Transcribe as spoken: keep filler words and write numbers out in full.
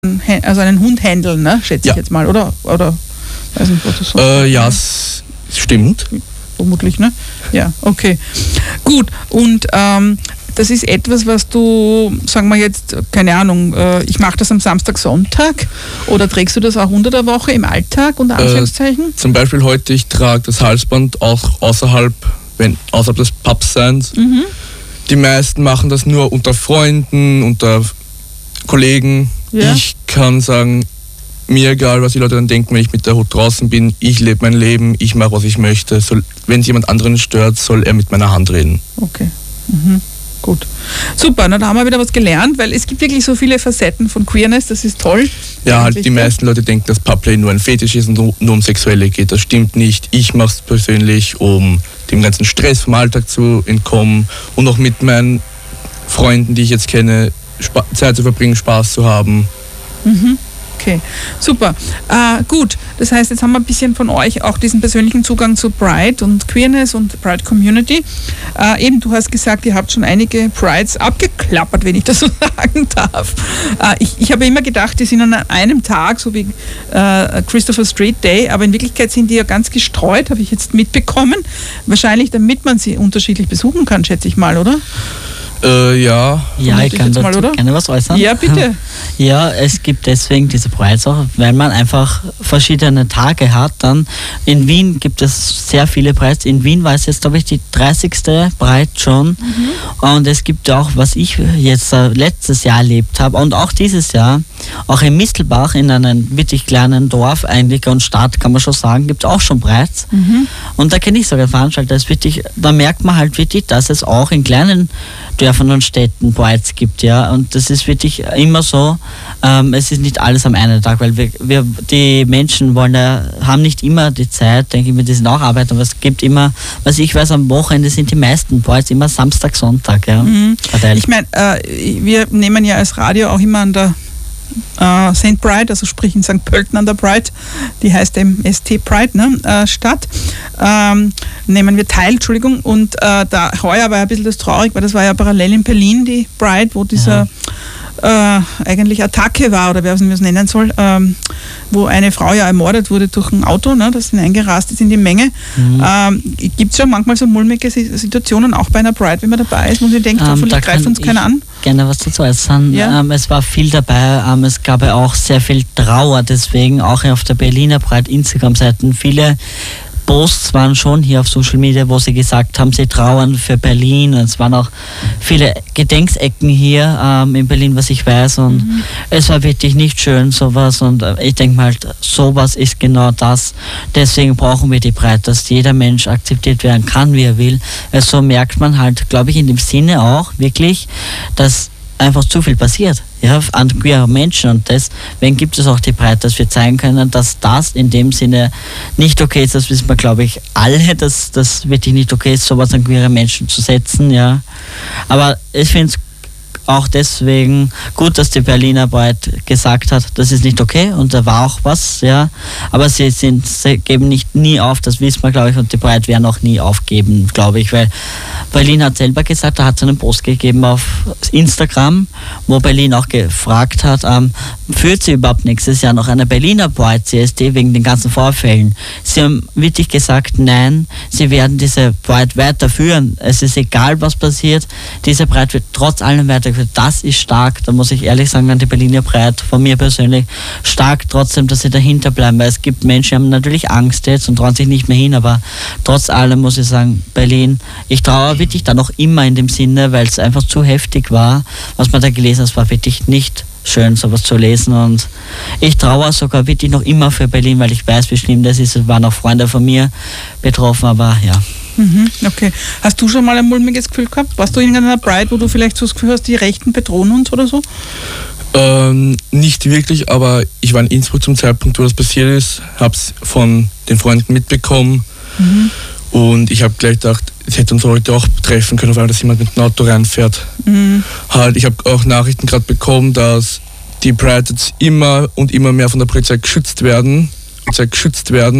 also einen Hund handeln, ne? Schätze ja. ich jetzt mal, oder? Oder weiß nicht, was du so äh, ja, es stimmt. Vermutlich, ne? Ja, okay. Gut, und ähm, das ist etwas, was du, sagen wir jetzt, keine Ahnung, äh, ich mache das am Samstag, Sonntag, oder trägst du das auch unter der Woche im Alltag, unter Anführungszeichen? Äh, zum Beispiel heute, ich trage das Halsband auch außerhalb, wenn, außerhalb des Pubseins. Mhm. Die meisten machen das nur unter Freunden, unter Kollegen. Ja. Ich kann sagen, mir egal, was die Leute dann denken, wenn ich mit der Hut draußen bin, ich lebe mein Leben, ich mache, was ich möchte. Soll, wenn es jemand anderen stört, soll er mit meiner Hand reden. Okay, mhm. Gut. Super, na, da haben wir wieder was gelernt, weil es gibt wirklich so viele Facetten von Queerness, das ist toll. Ja, halt die meisten Leute denken, dass Pubplay nur ein Fetisch ist und nur um Sexuelle geht. Das stimmt nicht. Ich mache es persönlich, um dem ganzen Stress vom Alltag zu entkommen und auch mit meinen Freunden, die ich jetzt kenne, Sp- Zeit zu verbringen, Spaß zu haben. Mhm. Okay, super. Äh, gut, das heißt, jetzt haben wir ein bisschen von euch auch diesen persönlichen Zugang zu Pride und Queerness und Pride Community. Äh, eben, du hast gesagt, ihr habt schon einige Prides abgeklappert, wenn ich das so sagen darf. Äh, ich, ich habe immer gedacht, die sind an einem Tag, so wie äh, Christopher Street Day, aber in Wirklichkeit sind die ja ganz gestreut, habe ich jetzt mitbekommen. Wahrscheinlich, damit man sie unterschiedlich besuchen kann, schätze ich mal, oder? Äh, ja. Ja, ich kann dazu gerne was äußern. Ja, bitte. Ja, es gibt deswegen diese Prides auch, weil man einfach verschiedene Tage hat. Dann in Wien gibt es sehr viele Prides. In Wien war es jetzt, glaube ich, die dreißigste Pride schon. Mhm. Und es gibt auch, was ich jetzt äh, letztes Jahr erlebt habe und auch dieses Jahr, auch in Mistelbach, in einem wirklich kleinen Dorf eigentlich und Stadt, kann man schon sagen, gibt es auch schon Prides. Mhm. Und da kenne ich sogar Veranstalter, das wirklich, da merkt man halt wirklich, dass es auch in kleinen Dörfern und Städten Prides gibt, ja, und das ist wirklich immer so, ähm, es ist nicht alles am einen Tag, weil wir, wir die Menschen wollen ja, haben nicht immer die Zeit, denke ich mir, die sind auch arbeiten, aber es gibt immer, was ich weiß, am Wochenende sind die meisten Prides immer Samstag, Sonntag, ja. Mhm. Ich meine, äh, wir nehmen ja als Radio auch immer an der Uh, Saint Pride, also sprich in Sankt Pölten an der Pride, die heißt eben S T Pride, ne, uh, statt, ähm, nehmen wir teil, Entschuldigung, und uh, da heuer war ja ein bisschen das traurig, weil das war ja parallel in Berlin, die Pride, wo dieser ja. uh, eigentlich Attacke war, oder wer es nennen soll, ähm, wo eine Frau ja ermordet wurde durch ein Auto, ne, das eingerast ist in die Menge. Mhm. Ähm, gibt es ja manchmal so mulmige Situationen, auch bei einer Pride, wenn man dabei ist, wo sie denkt, ähm, hoffentlich greift uns keiner an? Gerne was dazu äußern. Ja. Ähm, es war viel dabei, ähm, es gab ja auch sehr viel Trauer, deswegen auch auf der Berliner Pride Instagram-Seiten viele Posts waren schon hier auf Social Media, wo sie gesagt haben, sie trauern für Berlin, und es waren auch viele Gedenksecken hier ähm, in Berlin, was ich weiß, und mhm. es war wirklich nicht schön, sowas, und äh, ich denke mal, sowas ist genau das, deswegen brauchen wir die Pride, dass jeder Mensch akzeptiert werden kann, wie er will, weil so merkt man halt, glaube ich, in dem Sinne auch wirklich, dass einfach zu viel passiert, ja, an queere Menschen, und deswegen gibt es auch die Pride, dass wir zeigen können, dass das in dem Sinne nicht okay ist, das wissen wir, glaube ich, alle, dass das wirklich nicht okay ist, sowas an queere Menschen zu setzen, ja, aber ich finde es auch deswegen gut, dass die Berliner Pride gesagt hat, das ist nicht okay, und da war auch was, ja, aber sie, sind, sie geben nicht nie auf, das wissen wir, glaube ich, und die Pride werden auch nie aufgeben, glaube ich, weil Berlin hat selber gesagt, da hat es einen Post gegeben auf Instagram, wo Berlin auch gefragt hat, ähm, führt sie überhaupt nächstes Jahr noch eine Berliner Pride C S D wegen den ganzen Vorfällen? Sie haben wirklich gesagt, nein, sie werden diese Pride weiterführen. Es ist egal, was passiert, diese Pride wird trotz allem weitergeführt. Das ist stark, da muss ich ehrlich sagen, an die Berliner Pride, von mir persönlich, stark trotzdem, dass sie dahinter bleiben, weil es gibt Menschen, die haben natürlich Angst jetzt und trauen sich nicht mehr hin, aber trotz allem muss ich sagen, Berlin, ich traue wirklich da noch immer in dem Sinne, weil es einfach zu heftig war, was man da gelesen hat, war wirklich nicht schön, sowas zu lesen, und ich traue sogar wirklich noch immer für Berlin, weil ich weiß, wie schlimm das ist. Es waren auch Freunde von mir betroffen, aber ja. Mhm, okay. Hast du schon mal ein mulmiges Gefühl gehabt? Warst du in einer Pride, wo du vielleicht so das Gefühl hast, die Rechten bedrohen uns oder so? Ähm, nicht wirklich, aber ich war in Innsbruck zum Zeitpunkt, wo das passiert ist, habe es von den Freunden mitbekommen, mhm. und ich habe gleich gedacht, es hätte uns heute auch treffen können, weil dass jemand mit dem Auto reinfährt. Mhm. Halt, ich habe auch Nachrichten gerade bekommen, dass die Pride jetzt immer und immer mehr von der Polizei geschützt werden, Polizei geschützt werden.